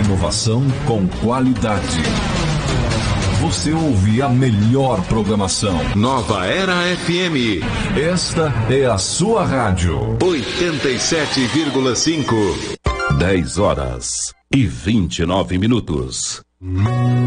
Inovação com qualidade. Você ouve a melhor programação. Nova Era FM. Esta é a sua rádio. 87,5. 10 horas e 29 minutos.